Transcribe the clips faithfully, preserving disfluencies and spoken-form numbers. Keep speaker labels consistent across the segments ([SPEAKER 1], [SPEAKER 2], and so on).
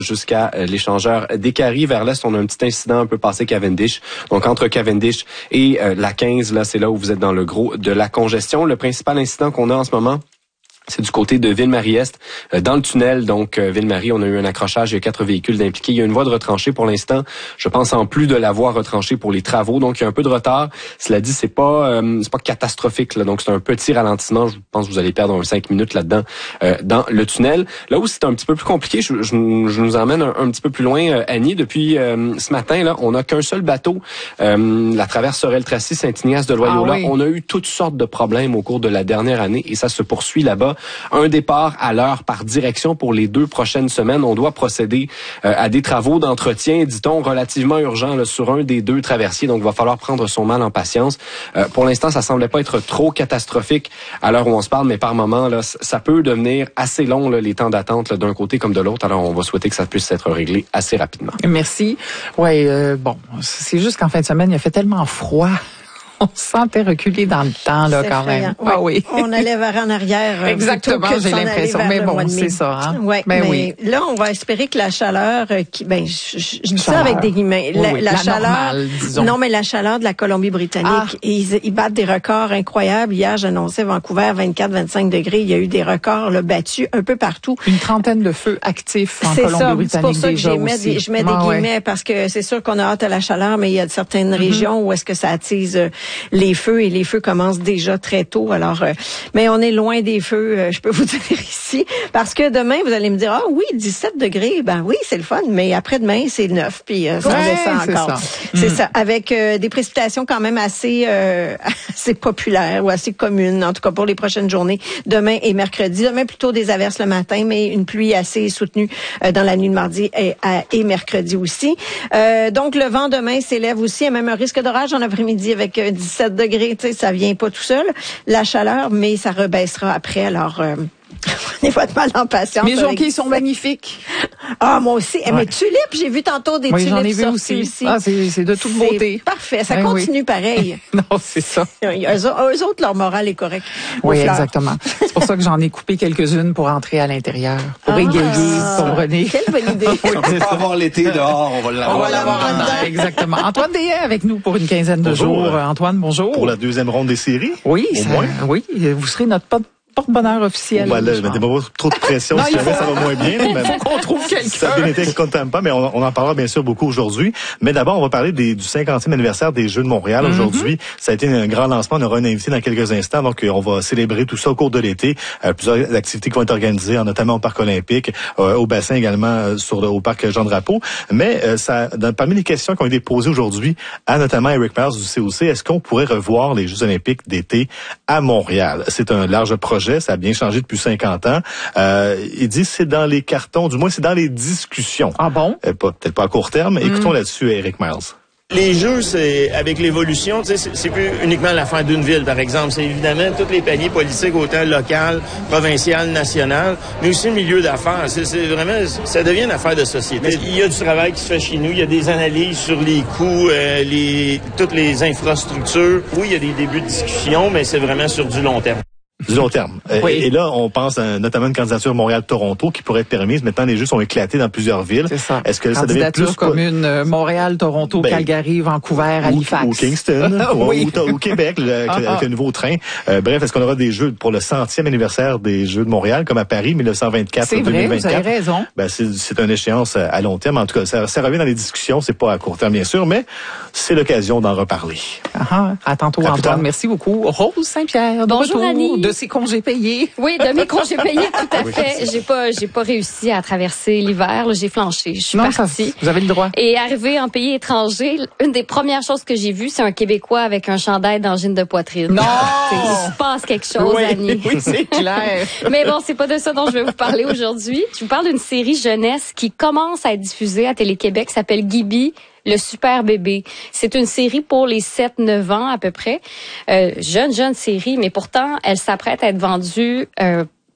[SPEAKER 1] jusqu'à euh, l'échangeur d'Écarie. Vers l'est, on a un petit incident un peu passé Cavendish. Donc, entre Cavendish et euh, la quinze, là, c'est là où vous êtes dans le gros de la congestion. Le principal incident qu'on a en ce moment, c'est du côté de Ville-Marie-Est, euh, dans le tunnel. Donc, euh, Ville-Marie, on a eu un accrochage, il y a quatre véhicules impliqués. Il y a une voie de retranchée pour l'instant. Je pense en plus de la voie retranchée pour les travaux. Donc, il y a un peu de retard. Cela dit, c'est pas euh, c'est pas catastrophique, là. Donc, c'est un petit ralentissement. Je pense que vous allez perdre un cinq minutes là-dedans, euh, dans le tunnel. Là où c'est un petit peu plus compliqué, je, je, je nous emmène un, un petit peu plus loin, euh, Annie. Depuis euh, ce matin, là, on n'a qu'un seul bateau. Euh, la traverse Sorel-Tracy, Saint-Ignace-de-Loyola. Ah oui. On a eu toutes sortes de problèmes au cours de la dernière année et ça se poursuit là-bas. Un départ à l'heure par direction pour les deux prochaines semaines. On doit procéder euh, à des travaux d'entretien, dit-on, relativement urgents là, sur un des deux traversiers. Donc, il va falloir prendre son mal en patience. Euh, pour l'instant, ça semblait pas être trop catastrophique à l'heure où on se parle, mais par moment, là, ça peut devenir assez long, là, les temps d'attente là, d'un côté comme de l'autre. Alors, on va souhaiter que ça puisse être réglé assez rapidement.
[SPEAKER 2] Merci. Ouais, euh, bon, c'est juste qu'en fin de semaine, il a fait tellement froid. On se sentait reculer dans le temps, là,
[SPEAKER 3] c'est
[SPEAKER 2] quand
[SPEAKER 3] effrayant.
[SPEAKER 2] même.
[SPEAKER 3] Oui.
[SPEAKER 2] Ah oui.
[SPEAKER 3] On allait vers en arrière.
[SPEAKER 2] Exactement, j'ai l'impression. Mais bon, c'est ça, hein.
[SPEAKER 3] Ouais,
[SPEAKER 2] ben
[SPEAKER 3] mais
[SPEAKER 2] oui.
[SPEAKER 3] là, on va espérer que la chaleur, qui, ben, je, je, je dis ça
[SPEAKER 2] Chaleur.
[SPEAKER 3] avec des guillemets.
[SPEAKER 2] Oui,
[SPEAKER 3] la,
[SPEAKER 2] oui.
[SPEAKER 3] la,
[SPEAKER 2] la
[SPEAKER 3] chaleur.
[SPEAKER 2] Normale, disons.
[SPEAKER 3] Non, mais la chaleur de la Colombie-Britannique. Ah. Ils, ils battent des records incroyables. Hier, j'annonçais Vancouver, vingt-quatre, vingt-cinq degrés. Il y a eu des records, là, battus un peu partout.
[SPEAKER 2] Une trentaine de feux actifs en Colombie-Britannique.
[SPEAKER 3] C'est pour ça que
[SPEAKER 2] déjà
[SPEAKER 3] je mets des, je mets
[SPEAKER 2] ah,
[SPEAKER 3] des guillemets
[SPEAKER 2] ouais.
[SPEAKER 3] parce que c'est sûr qu'on a hâte à la chaleur, mais il y a certaines mm-hmm. régions où est-ce que ça attise euh, les feux et les feux commencent déjà très tôt. Alors, euh, mais on est loin des feux, euh, je peux vous dire ici, parce que demain, vous allez me dire, ah oui, dix-sept degrés, ben oui, c'est le fun, mais après-demain, c'est neuf, puis euh, ça
[SPEAKER 2] ouais,
[SPEAKER 3] descend encore. C'est ça, mm. ça. Avec euh, des précipitations quand même assez, euh, assez populaires ou assez communes, en tout cas pour les prochaines journées, demain et mercredi. Demain, plutôt des averses le matin, mais une pluie assez soutenue euh, dans la nuit de mardi et, et mercredi aussi. Euh, donc, le vent demain s'élève aussi, il y a même un risque d'orage en après-midi avec euh, dix-sept degrés, tu sais, ça vient pas tout seul, la chaleur, mais ça rebaissera après. Alors, euh, prenez votre mal en patience.
[SPEAKER 2] Les jonquilles sont magnifiques.
[SPEAKER 3] Ah, moi aussi. Ouais. Mais tulipes, j'ai vu tantôt des
[SPEAKER 2] oui,
[SPEAKER 3] tulipes
[SPEAKER 2] j'en ai vu
[SPEAKER 3] aussi.
[SPEAKER 2] aussi. Ah, c'est, c'est de toute beauté.
[SPEAKER 3] Parfait. Ça
[SPEAKER 2] ben
[SPEAKER 3] continue
[SPEAKER 2] oui.
[SPEAKER 3] pareil.
[SPEAKER 2] Non, c'est ça.
[SPEAKER 3] Eux, eux autres, leur morale est correcte.
[SPEAKER 2] Oui, exactement. C'est pour ça que j'en ai coupé quelques-unes pour entrer à l'intérieur, pour ah, égayer, pour René.
[SPEAKER 3] Quelle bonne idée.
[SPEAKER 4] On peut pas avoir l'été dehors, on va l'avoir.
[SPEAKER 2] On va l'avoir en dedans. Exactement. Antoine Dehaye avec nous pour une quinzaine de
[SPEAKER 5] bonjour.
[SPEAKER 2] jours. Antoine, bonjour.
[SPEAKER 5] Pour la deuxième ronde des séries.
[SPEAKER 2] Oui,
[SPEAKER 5] au
[SPEAKER 2] ça,
[SPEAKER 5] moins.
[SPEAKER 2] Oui, vous serez notre pote. Porte-bonheur officiel.
[SPEAKER 5] Voilà, je mettez pas trop de pression non, si jamais faut... ça va moins bien.
[SPEAKER 2] Il faut qu'on trouve quelqu'un.
[SPEAKER 5] Ça a bien été qu'on ne t'aime pas, mais on, on en parlera bien sûr beaucoup aujourd'hui. Mais d'abord, on va parler des, du cinquantième anniversaire des Jeux de Montréal. Mm-hmm. Aujourd'hui, ça a été un grand lancement. On aura un invité dans quelques instants. Donc, on va célébrer tout ça au cours de l'été. Euh, plusieurs activités qui vont être organisées, notamment au Parc olympique, euh, au bassin également, euh, sur le, au Parc Jean-Drapeau. Mais euh, ça, dans, parmi les questions qui ont été posées aujourd'hui à notamment Eric Miles du C O C, est-ce qu'on pourrait revoir les Jeux olympiques d'été à Montréal? C'est un large projet. Ça a bien changé depuis cinquante ans. Euh, il dit c'est dans les cartons, du moins c'est dans les discussions.
[SPEAKER 2] Ah bon?
[SPEAKER 5] Euh, pas, peut-être pas à court terme. Mm. Écoutons là-dessus Eric Miles.
[SPEAKER 6] Les jeux, c'est avec l'évolution, tu sais, c'est plus uniquement l'affaire d'une ville, par exemple. C'est évidemment tous les paliers politiques, autant local, provincial, national, mais aussi le milieu d'affaires. C'est, c'est vraiment, ça devient une affaire de société. Il y a du travail qui se fait chez nous. Il y a des analyses sur les coûts, euh, les toutes les infrastructures. Oui, il y a des débuts de discussion, mais c'est vraiment sur du long terme.
[SPEAKER 5] Du long terme. Oui. Et, et là, on pense à, notamment à une candidature Montréal-Toronto qui pourrait être permise. Maintenant, les Jeux sont éclatés dans plusieurs villes.
[SPEAKER 2] C'est ça.
[SPEAKER 5] Est-ce que
[SPEAKER 2] candidature
[SPEAKER 5] ça devient plus
[SPEAKER 2] commune euh, Montréal, Toronto, ben, Calgary, Vancouver,
[SPEAKER 5] ou,
[SPEAKER 2] Halifax.
[SPEAKER 5] Ou Kingston,
[SPEAKER 2] oui.
[SPEAKER 5] ou, ou, ou Québec, le, avec, avec un nouveau train. Euh, bref, est-ce qu'on aura des Jeux pour le centième anniversaire des Jeux de Montréal, comme à Paris, mille neuf cent vingt-quatre,
[SPEAKER 2] c'est
[SPEAKER 5] deux mille vingt-quatre?
[SPEAKER 2] Vrai, vous avez raison.
[SPEAKER 5] Ben, c'est, c'est une échéance à long terme. En tout cas, ça, ça revient dans les discussions. C'est pas à court terme, bien sûr, mais c'est l'occasion d'en reparler.
[SPEAKER 2] Ah, à tantôt, à Antoine. Merci beaucoup. Rose Saint-Pierre, de
[SPEAKER 7] Bonjour,
[SPEAKER 2] retour
[SPEAKER 7] Annie.
[SPEAKER 2] De ses congés payés.
[SPEAKER 7] Oui, de mes congés payés, tout à fait. J'ai pas, j'ai pas réussi à traverser l'hiver. Là, j'ai flanché. Je suis
[SPEAKER 2] non,
[SPEAKER 7] partie.
[SPEAKER 2] Ça, vous avez le droit.
[SPEAKER 7] Et arrivé en pays étranger, une des premières choses que j'ai vues, c'est un Québécois avec un chandail d'angine de poitrine.
[SPEAKER 2] Non!
[SPEAKER 7] Il se passe quelque chose,
[SPEAKER 2] oui,
[SPEAKER 7] Annie.
[SPEAKER 2] Oui, c'est clair.
[SPEAKER 7] Mais bon, c'est pas de ça dont je vais vous parler aujourd'hui. Je vous parle d'une série jeunesse qui commence à être diffusée à Télé-Québec, qui s'appelle Gibi. Le super bébé. C'est une série pour les sept neuf ans à peu près. Euh, jeune, jeune série, mais pourtant, elle s'apprête à être vendue euh,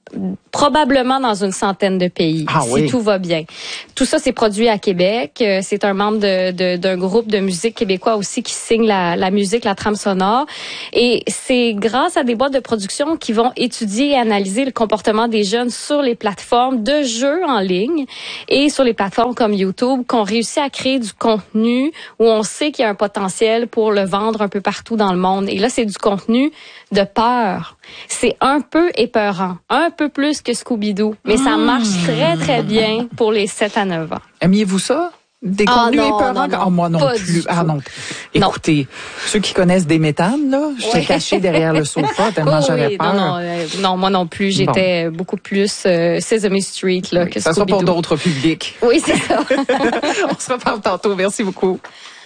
[SPEAKER 7] probablement dans une centaine de pays,
[SPEAKER 2] ah,
[SPEAKER 7] si
[SPEAKER 2] oui.
[SPEAKER 7] tout va bien. Tout ça, c'est produit à Québec. C'est un membre de, de, d'un groupe de musique québécois aussi qui signe la, la musique, la trame sonore. Et c'est grâce à des boîtes de production qui vont étudier et analyser le comportement des jeunes sur les plateformes de jeux en ligne et sur les plateformes comme YouTube qu'on réussit à créer du contenu où on sait qu'il y a un potentiel pour le vendre un peu partout dans le monde. Et là, c'est du contenu de peur. C'est un peu épeurant, un peu plus que Scooby-Doo, mais ça marche très, très bien pour les sept à neuf ans.
[SPEAKER 2] Aimiez-vous ça? Des
[SPEAKER 7] ah,
[SPEAKER 2] contenus
[SPEAKER 7] non,
[SPEAKER 2] épeurants?
[SPEAKER 7] Non, non,
[SPEAKER 2] oh, moi non
[SPEAKER 7] pas
[SPEAKER 2] plus. Ah non.
[SPEAKER 7] Non.
[SPEAKER 2] Écoutez, ceux qui connaissent des méthanes, là, j'étais
[SPEAKER 7] ouais.
[SPEAKER 2] cachée derrière le sofa tellement
[SPEAKER 7] oh,
[SPEAKER 2] j'avais
[SPEAKER 7] oui,
[SPEAKER 2] peur.
[SPEAKER 7] Non, non, euh, non, moi non plus. J'étais bon. beaucoup plus euh, Sesame Street là,
[SPEAKER 2] oui,
[SPEAKER 7] que
[SPEAKER 2] ça
[SPEAKER 7] Scooby-Doo.
[SPEAKER 2] Ça soit pour d'autres publics.
[SPEAKER 7] Oui, c'est ça.
[SPEAKER 2] On se reparle tantôt. Merci beaucoup.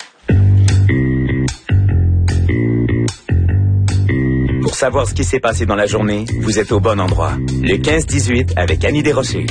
[SPEAKER 8] Pour savoir ce qui s'est passé dans la journée, vous êtes au bon endroit. Le quinze dix-huit avec Annie Desrochers.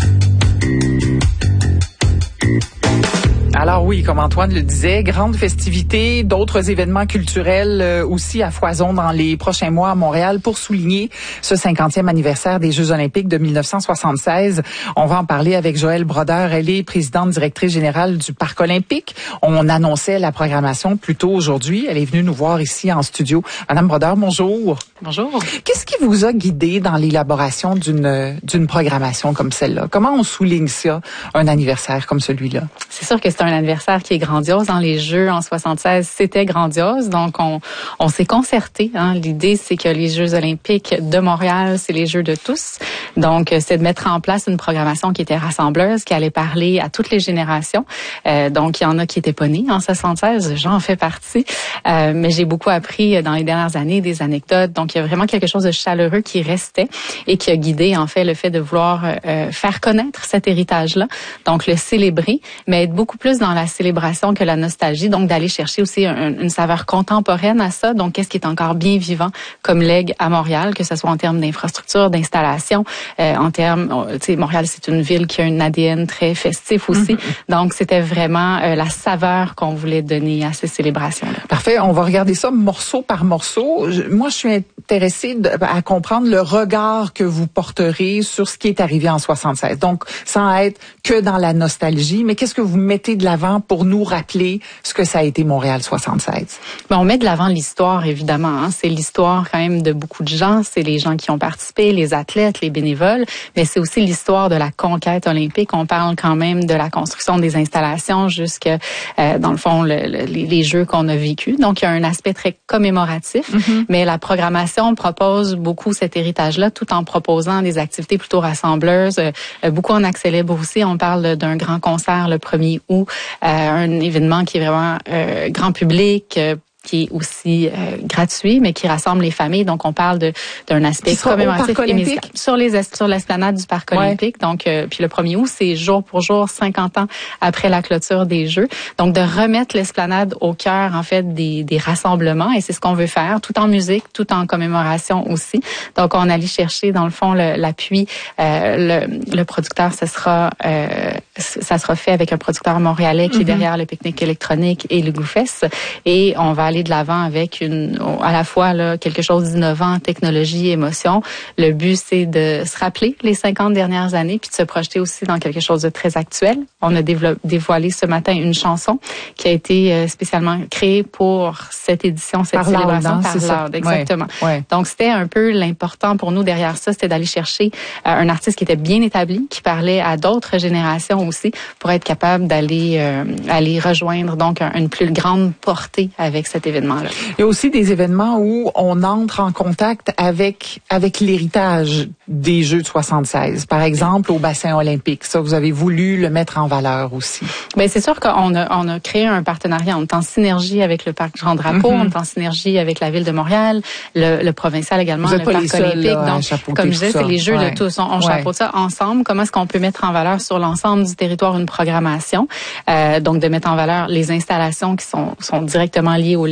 [SPEAKER 2] Alors oui, comme Antoine le disait, grandes festivités, d'autres événements culturels euh, aussi à foison dans les prochains mois à Montréal pour souligner ce cinquantième anniversaire des Jeux olympiques de dix-neuf cent soixante-seize. On va en parler avec Joëlle Brodeur. Elle est présidente directrice générale du Parc olympique. On annonçait la programmation plus tôt aujourd'hui. Elle est venue nous voir ici en studio. Madame Brodeur, bonjour.
[SPEAKER 9] Bonjour.
[SPEAKER 2] Qu'est-ce qui vous a guidé dans l'élaboration d'une d'une programmation comme celle-là? Comment on souligne ça, un anniversaire comme celui-là?
[SPEAKER 9] C'est sûr que c'est un anniversaire qui est grandiose. Dans les Jeux en soixante-seize, c'était grandiose. Donc, on, on s'est concerté. Hein. L'idée, c'est que les Jeux olympiques de Montréal, c'est les Jeux de tous. Donc, c'est de mettre en place une programmation qui était rassembleuse, qui allait parler à toutes les générations. Euh, donc, il y en a qui étaient pas nés en soixante-seize. J'en fais partie. Euh, mais j'ai beaucoup appris dans les dernières années, des anecdotes. Donc, il y a vraiment quelque chose de chaleureux qui restait et qui a guidé, en fait, le fait de vouloir euh, faire connaître cet héritage-là. Donc, le célébrer, mais être beaucoup plus dans la célébration que la nostalgie. Donc, d'aller chercher aussi un, une saveur contemporaine à ça. Donc, qu'est-ce qui est encore bien vivant comme legs à Montréal, que ce soit en termes d'infrastructure, d'installation, euh, en termes, tu sais, Montréal, c'est une ville qui a un A D N très festif aussi. Mm-hmm. Donc, c'était vraiment euh, la saveur qu'on voulait donner à ces célébrations-là.
[SPEAKER 2] Parfait. On va regarder ça morceau par morceau. Je, moi, je suis intéressée de, à comprendre le regard que vous porterez sur ce qui est arrivé en soixante-seize. Donc, sans être que dans la nostalgie, mais qu'est-ce que vous mettez de l'avant pour nous rappeler ce que ça a été Montréal soixante-seize?
[SPEAKER 9] Ben, on met de l'avant l'histoire, évidemment. Hein. C'est l'histoire quand même de beaucoup de gens. C'est les gens qui ont participé, les athlètes, les bénévoles, mais c'est aussi l'histoire de la conquête olympique. On parle quand même de la construction des installations jusqu'à, euh, dans le fond, le, le, les jeux qu'on a vécus. Donc, il y a un aspect très commémoratif, mm-hmm. mais la programmation propose beaucoup cet héritage-là, tout en proposant des activités plutôt rassembleuses, euh, beaucoup en accès libre aussi. On parle d'un grand concert le premier août, euh, un événement qui est vraiment euh, grand public, euh, qui est aussi euh, gratuit, mais qui rassemble les familles. Donc, on parle de d'un aspect commémoratif et musical sur les sur l'esplanade du Parc ouais. olympique. Donc, euh, puis le premier août, c'est jour pour jour, cinquante ans après la clôture des Jeux. Donc, de remettre l'esplanade au cœur, en fait, des, des rassemblements. Et c'est ce qu'on veut faire, tout en musique, tout en commémoration aussi. Donc, on allait chercher, dans le fond, le, l'appui. Euh, le, le producteur, ce sera euh, ça sera fait avec un producteur montréalais qui mm-hmm. est derrière le pique-nique électronique et le Goufest. Et on va aller de l'avant avec une, à la fois là, quelque chose d'innovant, technologie, émotion. Le but, c'est de se rappeler les cinquante dernières années puis de se projeter aussi dans quelque chose de très actuel. On a développé, dévoilé ce matin une chanson qui a été spécialement créée pour cette édition, cette
[SPEAKER 2] par
[SPEAKER 9] célébration
[SPEAKER 2] par
[SPEAKER 9] Loud, exactement.
[SPEAKER 2] Ouais, ouais.
[SPEAKER 9] Donc, c'était un peu l'important pour nous derrière ça, c'était d'aller chercher euh, un artiste qui était bien établi, qui parlait à d'autres générations aussi, pour être capable d'aller euh, aller rejoindre donc un, une plus grande portée avec cet événement-là.
[SPEAKER 2] Il y a aussi des événements où on entre en contact avec avec l'héritage des Jeux de soixante-seize. Par exemple, au bassin olympique. Ça, vous avez voulu le mettre en valeur aussi.
[SPEAKER 9] Bien, c'est sûr qu'on a, on a créé un partenariat. On est en synergie avec le Parc Jean Drapeau, mm-hmm. on est en synergie avec la Ville de Montréal, le, le provincial également,
[SPEAKER 2] vous
[SPEAKER 9] le Parc
[SPEAKER 2] seuls,
[SPEAKER 9] olympique.
[SPEAKER 2] Là,
[SPEAKER 9] donc, comme je disais, c'est les Jeux ouais. de tous. On, on ouais. chapeaute ça ensemble. Comment est-ce qu'on peut mettre en valeur sur l'ensemble du territoire une programmation? Euh, donc, de mettre en valeur les installations qui sont, sont directement liées au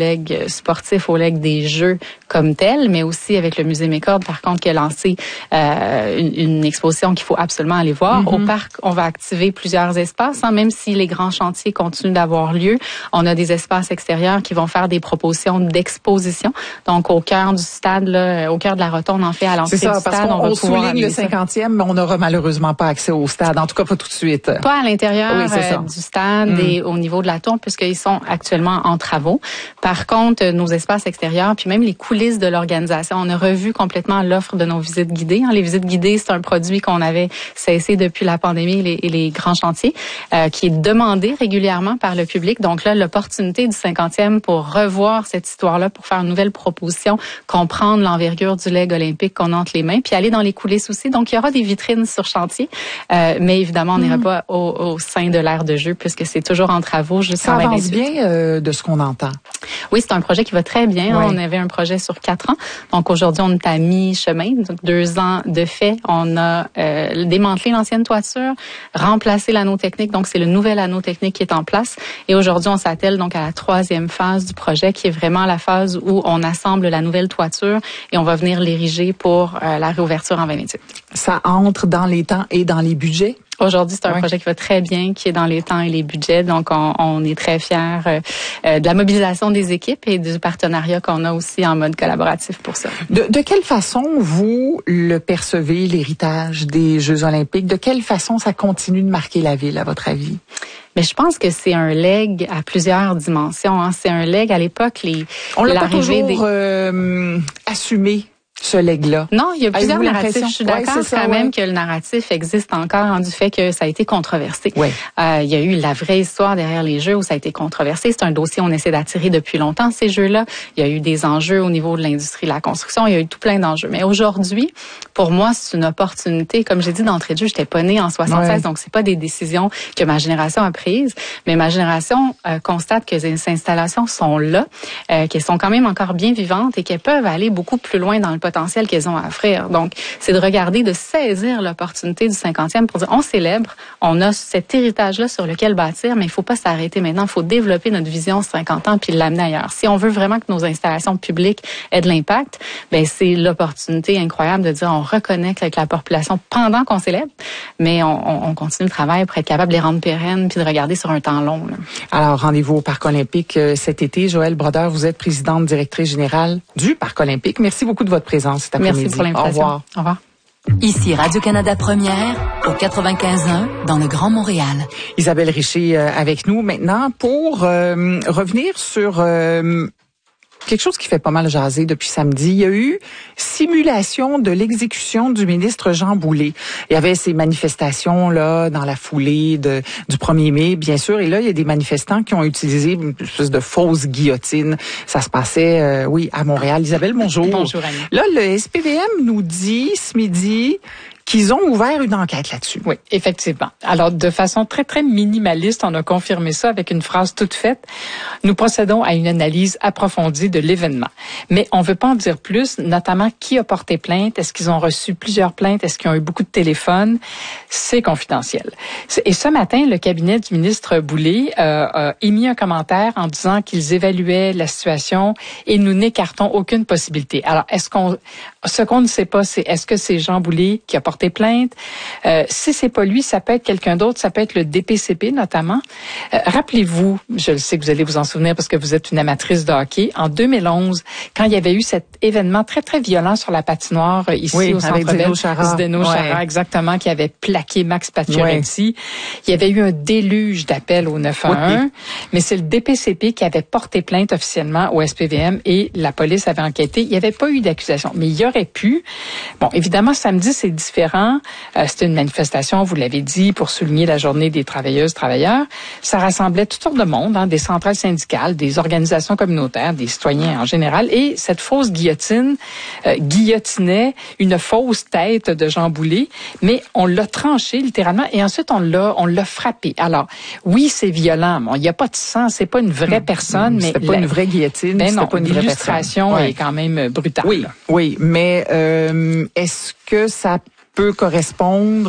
[SPEAKER 9] legs sportifs, au legs des Jeux comme tel, mais aussi avec le Musée Mécorde, par contre, qui a lancé euh, une, une exposition qu'il faut absolument aller voir. Mm-hmm. Au parc, on va activer plusieurs espaces, hein, même si les grands chantiers continuent d'avoir lieu. On a des espaces extérieurs qui vont faire des propositions d'exposition. Donc, au cœur du stade, là, au cœur de la rotonde, en fait, à l'entrée du stade,
[SPEAKER 2] parce qu'on,
[SPEAKER 9] on va
[SPEAKER 2] on souligne le cinquantième, mais on n'aura malheureusement pas accès au stade. En tout cas, pas tout de suite.
[SPEAKER 9] Pas à l'intérieur
[SPEAKER 2] oui,
[SPEAKER 9] euh, du stade mm. et au niveau de la tour, puisqu'ils sont actuellement en travaux. Par contre, nos espaces extérieurs, puis même les coulisses de l'organisation. On a revu complètement l'offre de nos visites guidées. Les visites guidées, c'est un produit qu'on avait cessé depuis la pandémie et les, et les grands chantiers, euh, qui est demandé régulièrement par le public. Donc là, l'opportunité du cinquantième pour revoir cette histoire-là, pour faire une nouvelle proposition, comprendre l'envergure du leg olympique qu'on a entre les mains, puis aller dans les coulisses aussi. Donc, il y aura des vitrines sur chantier, euh, mais évidemment, on n'ira mmh. pas au, au sein de l'aire de jeu puisque c'est toujours en travaux jusqu'en
[SPEAKER 2] vingt vingt-huit. Ça avance bien euh, de ce qu'on entend.
[SPEAKER 9] Oui, c'est un projet qui va très bien.
[SPEAKER 2] Oui.
[SPEAKER 9] On avait un projet sur quatre ans. Donc aujourd'hui, on est à mi-chemin. Donc deux ans de fait. On a euh, démantelé l'ancienne toiture, remplacé l'anneau technique. Donc c'est le nouvel anneau technique qui est en place. Et aujourd'hui, on s'attelle donc à la troisième phase du projet, qui est vraiment la phase où on assemble la nouvelle toiture et on va venir l'ériger pour euh, la réouverture en vingt vingt-huit.
[SPEAKER 2] Ça entre dans les temps et dans les budgets?
[SPEAKER 9] Aujourd'hui, c'est un
[SPEAKER 2] oui.
[SPEAKER 9] projet qui va très bien, qui est dans les temps et les budgets. Donc, on, on est très fiers euh, de la mobilisation des équipes et du partenariat qu'on a aussi en mode collaboratif pour ça.
[SPEAKER 2] De, de quelle façon vous le percevez, l'héritage des Jeux olympiques? De quelle façon ça continue de marquer la ville, à votre avis?
[SPEAKER 9] Mais je pense que c'est un leg à plusieurs dimensions. Hein. C'est un leg à l'époque, les
[SPEAKER 2] on l'a pas toujours
[SPEAKER 9] des...
[SPEAKER 2] euh, assumé. Ce leg-là.
[SPEAKER 9] Non, il y a plusieurs narratifs. Je suis d'accord
[SPEAKER 2] ouais, ça,
[SPEAKER 9] quand même
[SPEAKER 2] ouais.
[SPEAKER 9] que le narratif existe encore en du fait que ça a été controversé.
[SPEAKER 2] Ouais.
[SPEAKER 9] Euh, il y a eu la vraie histoire derrière les Jeux où ça a été controversé. C'est un dossier qu'on essaie d'attirer depuis longtemps, ces Jeux-là. Il y a eu des enjeux au niveau de l'industrie de la construction. Il y a eu tout plein d'enjeux. Mais aujourd'hui, pour moi, c'est une opportunité. Comme j'ai dit d'entrée de jeu, j'étais pas née en soixante-seize, ouais. donc c'est pas des décisions que ma génération a prises. Mais ma génération euh, constate que ces installations sont là, euh, qu'elles sont quand même encore bien vivantes et qu'elles peuvent aller beaucoup plus loin dans le potentiel qu'elles ont à offrir. Donc, c'est de regarder, de saisir l'opportunité du cinquantième pour dire, on célèbre, on a cet héritage-là sur lequel bâtir, mais il faut pas s'arrêter maintenant. Il faut développer notre vision cinquante ans puis l'amener ailleurs. Si on veut vraiment que nos installations publiques aient de l'impact, ben c'est l'opportunité incroyable de dire, on reconnecte avec la population pendant qu'on célèbre, mais on, on continue le travail pour être capable de les rendre pérennes puis de regarder sur un temps long. Là.
[SPEAKER 2] Alors, rendez-vous au Parc olympique euh, cet été. Joëlle Brodeur, vous êtes présidente directrice générale du Parc olympique. Merci beaucoup de votre présence cet après-midi.
[SPEAKER 9] Merci pour l'invitation.
[SPEAKER 2] Au revoir.
[SPEAKER 9] Au revoir.
[SPEAKER 10] Ici Radio-Canada Première, au quatre-vingt-quinze un, dans le Grand Montréal.
[SPEAKER 2] Isabelle Richer euh, avec nous maintenant pour euh, revenir sur... Euh, quelque chose qui fait pas mal jaser depuis samedi. Il y a eu simulation de l'exécution du ministre Jean Boulet. Il y avait ces manifestations là dans la foulée de, du premier mai, bien sûr. Et là, il y a des manifestants qui ont utilisé une espèce de fausse guillotine. Ça se passait, euh, oui, à Montréal. Isabelle, bonjour.
[SPEAKER 9] Bonjour, Annie.
[SPEAKER 2] Là, le S P V M nous dit ce midi qu'ils ont ouvert une enquête là-dessus.
[SPEAKER 11] Oui, effectivement. Alors, de façon très, très minimaliste, on a confirmé ça avec une phrase toute faite. Nous procédons à une analyse approfondie de l'événement. Mais on veut pas en dire plus, notamment qui a porté plainte, est-ce qu'ils ont reçu plusieurs plaintes, est-ce qu'ils ont eu beaucoup de téléphones. C'est confidentiel. Et ce matin, le cabinet du ministre Boulay euh, a émis un commentaire en disant qu'ils évaluaient la situation et nous n'écartons aucune possibilité. Alors, est-ce qu'on, ce qu'on ne sait pas, c'est est-ce que c'est Jean Boulay qui a porté plainte. Euh, si c'est pas lui, ça peut être quelqu'un d'autre, ça peut être le D P C P notamment. Euh, rappelez-vous, je le sais que vous allez vous en souvenir parce que vous êtes une amatrice de hockey, en deux mille onze, quand il y avait eu cet événement très, très violent sur la patinoire euh, ici
[SPEAKER 2] oui,
[SPEAKER 11] au Centre Bell,
[SPEAKER 2] Zdeno Chara,
[SPEAKER 11] Zdeno Chara,
[SPEAKER 2] ouais.
[SPEAKER 11] exactement, qui avait plaqué Max Pacioretty. Ouais. Il y avait eu un déluge d'appels au neuf un un, oui. mais c'est le D P C P qui avait porté plainte officiellement au S P V M et la police avait enquêté. Il n'y avait pas eu d'accusation, mais il y aurait pu. Bon, évidemment, samedi, c'est différent. Euh, c'était une manifestation, vous l'avez dit, pour souligner la journée des travailleuses, travailleurs. Ça rassemblait toutes sortes de monde, hein, des centrales syndicales, des organisations communautaires, des citoyens en général. Et cette fausse guillotine euh, guillotinait une fausse tête de Jean Boulet, mais on l'a tranché littéralement et ensuite on l'a on l'a frappé. Alors, oui, c'est violent. Bon, il n'y a pas de sang, c'est pas une vraie personne, mais
[SPEAKER 2] c'était pas la... une vraie guillotine,
[SPEAKER 11] ben
[SPEAKER 2] c'était
[SPEAKER 11] non,
[SPEAKER 2] pas une vraie
[SPEAKER 11] l'illustration
[SPEAKER 2] ouais.
[SPEAKER 11] est quand même brutale.
[SPEAKER 2] Oui, oui, mais euh, est-ce que ça peut correspondre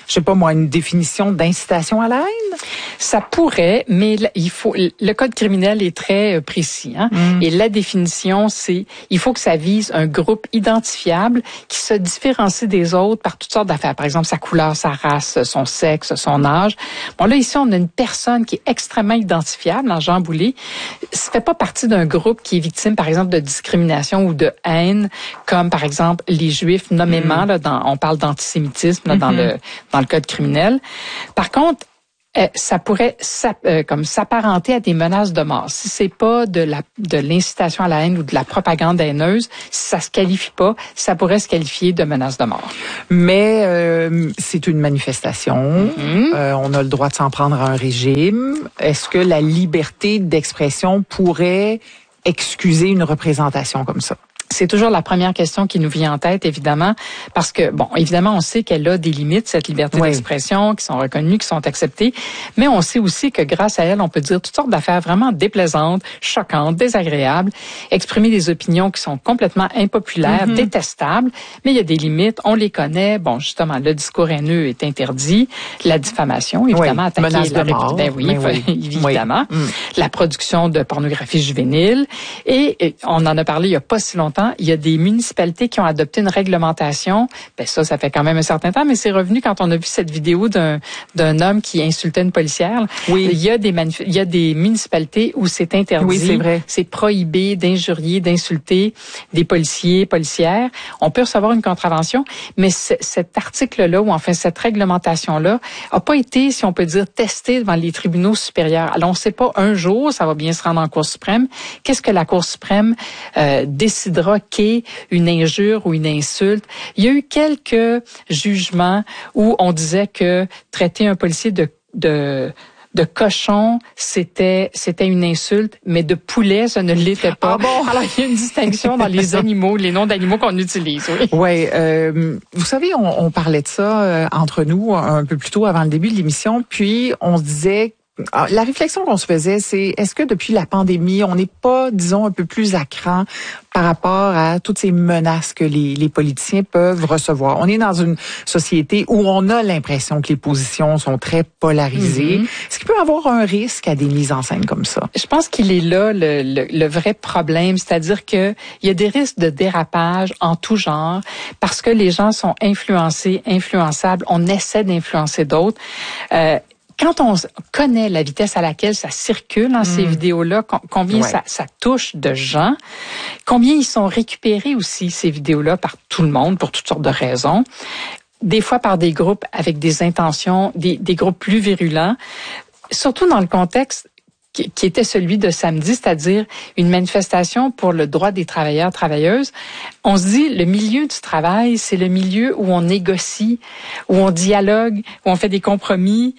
[SPEAKER 2] je sais pas moi, une définition d'incitation à la haine?
[SPEAKER 11] Ça pourrait, mais il faut. Le code criminel est très précis, hein? Mm. Et la définition, c'est il faut que ça vise un groupe identifiable qui se différencie des autres par toutes sortes d'affaires. Par exemple, sa couleur, sa race, son sexe, son âge. Bon, là, ici, on a une personne qui est extrêmement identifiable, en Jean Boulet. Ça fait pas partie d'un groupe qui est victime, par exemple, de discrimination ou de haine, comme, par exemple, les Juifs nommément. Mm. Là, dans, on parle d'antisémitisme là, mm-hmm. dans le dans le code criminel. Par contre, Euh, ça pourrait euh, comme s'apparenter à des menaces de mort. Si c'est pas de la de l'incitation à la haine ou de la propagande haineuse, si ça se qualifie pas, ça pourrait se qualifier de menace de mort.
[SPEAKER 2] Mais euh, c'est une manifestation. Mm-hmm. Euh, on a le droit de s'en prendre à un régime. Est-ce que la liberté d'expression pourrait excuser une représentation comme ça?
[SPEAKER 11] C'est toujours la première question qui nous vient en tête, évidemment, parce que, bon, évidemment, on sait qu'elle a des limites, cette liberté oui. d'expression, qui sont reconnues, qui sont acceptées, mais on sait aussi que grâce à elle, on peut dire toutes sortes d'affaires vraiment déplaisantes, choquantes, désagréables, exprimer des opinions qui sont complètement impopulaires, mm-hmm. détestables, mais il y a des limites, on les connaît. Bon, justement, le discours haineux est interdit, la diffamation, évidemment,
[SPEAKER 2] oui.
[SPEAKER 11] attaquer
[SPEAKER 2] menace
[SPEAKER 11] la
[SPEAKER 2] de mort.
[SPEAKER 11] Ben oui,
[SPEAKER 2] oui.
[SPEAKER 11] évidemment.
[SPEAKER 2] Oui. Mm.
[SPEAKER 11] La production de pornographie juvénile, et, et on en a parlé il y a pas si longtemps. Il y a des municipalités qui ont adopté une réglementation. Ben ça, ça fait quand même un certain temps, mais c'est revenu quand on a vu cette vidéo d'un d'un homme qui insultait une policière.
[SPEAKER 2] Oui.
[SPEAKER 11] Il y a des manif- il y a des municipalités où c'est interdit.
[SPEAKER 2] Oui, c'est vrai.
[SPEAKER 11] C'est prohibé d'injurier, d'insulter des policiers, policières. On peut recevoir une contravention, mais c- cet article-là, ou enfin cette réglementation-là, a pas été, si on peut dire, testé devant les tribunaux supérieurs. Alors, on ne sait pas un jour, ça va bien se rendre en Cour suprême. Qu'est-ce que la Cour suprême euh, décidera qu'est une injure ou une insulte? Il y a eu quelques jugements où on disait que traiter un policier de de de cochon, c'était c'était une insulte, mais de poulet, ça ne l'était pas.
[SPEAKER 2] Ah bon?
[SPEAKER 11] Alors, il y a une distinction dans les animaux, les noms d'animaux qu'on utilise. Oui.
[SPEAKER 2] Ouais, euh, vous savez, on, on parlait de ça euh, entre nous un peu plus tôt avant le début de l'émission, puis on se disait. Alors, la réflexion qu'on se faisait, c'est est-ce que depuis la pandémie, on n'est pas, disons, un peu plus à cran par rapport à toutes ces menaces que les, les politiciens peuvent recevoir? On est dans une société où on a l'impression que les positions sont très polarisées. Mm-hmm. Est-ce qu'il peut y avoir un risque à des mises en scène comme ça?
[SPEAKER 11] Je pense qu'il est là le, le, le vrai problème, c'est-à-dire que il y a des risques de dérapage en tout genre parce que les gens sont influencés, influençables. On essaie d'influencer d'autres. Euh, Quand on connaît la vitesse à laquelle ça circule dans mmh. ces vidéos-là, combien ouais. ça, ça touche de gens, combien ils sont récupérés aussi, ces vidéos-là, par tout le monde, pour toutes sortes de raisons, des fois par des groupes avec des intentions, des, des groupes plus virulents, surtout dans le contexte qui était celui de samedi, c'est-à-dire une manifestation pour le droit des travailleurs, travailleuses. On se dit, le milieu du travail, c'est le milieu où on négocie, où on dialogue, où on fait des compromis.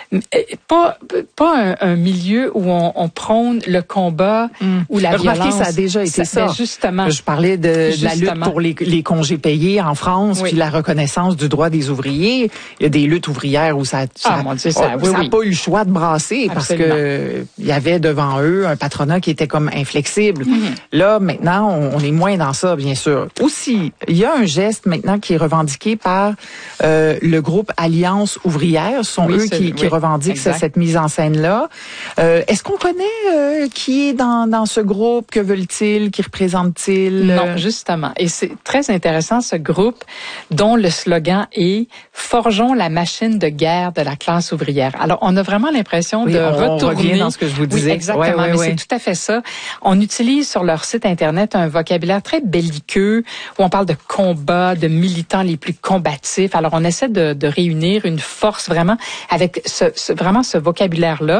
[SPEAKER 11] Pas, pas un, un milieu où on, on prône le combat mmh. ou la
[SPEAKER 2] Remarquez,
[SPEAKER 11] violence.
[SPEAKER 2] ça a déjà été ça.
[SPEAKER 11] Ben justement.
[SPEAKER 2] Je parlais de, de la lutte pour les, les congés payés en France, oui. puis la reconnaissance du droit des ouvriers. Il y a des luttes ouvrières où ça, ça,
[SPEAKER 11] ah, mon Dieu, ça,
[SPEAKER 2] oh,
[SPEAKER 11] oui,
[SPEAKER 2] ça
[SPEAKER 11] oui.
[SPEAKER 2] a pas eu le choix de brasser Absolument. Parce que il y avait devant eux un patronat qui était comme inflexible. Mm-hmm. Là, maintenant, on, on est moins dans ça, bien sûr. Aussi, il y a un geste maintenant qui est revendiqué par euh, le groupe Alliance ouvrière. Ce sont oui, eux qui, qui oui, revendiquent exact. Cette mise en scène-là. Euh, est-ce qu'on connaît euh, qui est dans, dans ce groupe? Que veulent-ils? Qui représentent-ils?
[SPEAKER 11] Non, justement. Et c'est très intéressant, ce groupe dont le slogan est « Forgeons la machine de guerre de la classe ouvrière ». Alors, on a vraiment l'impression
[SPEAKER 2] oui,
[SPEAKER 11] de
[SPEAKER 2] on
[SPEAKER 11] retourner...
[SPEAKER 2] dans ce que je vous disais.
[SPEAKER 11] Oui, exactement, ouais, ouais, mais ouais. c'est tout à fait ça. On utilise sur leur site Internet un vocabulaire très belliqueux où on parle de combats, de militants les plus combatifs. Alors, on essaie de, de réunir une force vraiment avec ce, ce, vraiment ce vocabulaire-là.